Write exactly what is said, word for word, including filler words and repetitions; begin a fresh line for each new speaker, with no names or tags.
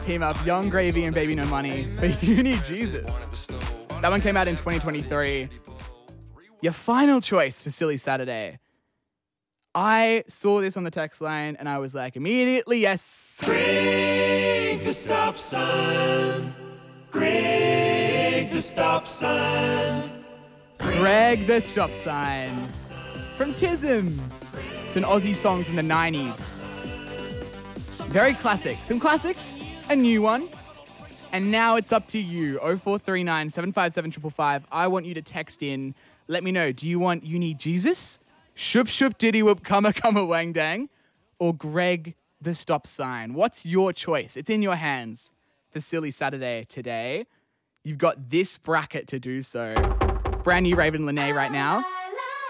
team up Young Gravy and Baby No Money for You Need Jesus. That one came out in twenty twenty-three. Your final choice for Silly Saturday. I saw this on the text line and I was like, immediately, yes.
Greg the Stop Sign. Greg the Stop Sign.
Greg the Stop Sign. From Tism. It's an Aussie song from the nineties. Very classic. Some classics, a new one. And now it's up to you. oh four three nine, seven five seven, five five five. I want you to text in. Let me know. Do you want You Need Jesus? Shoop shoop diddy whoop, cumma cumma wang dang? Or Greg the Stop Sign? What's your choice? It's in your hands for Silly Saturday today. You've got this bracket to do so. Brand new Raven Lene right now.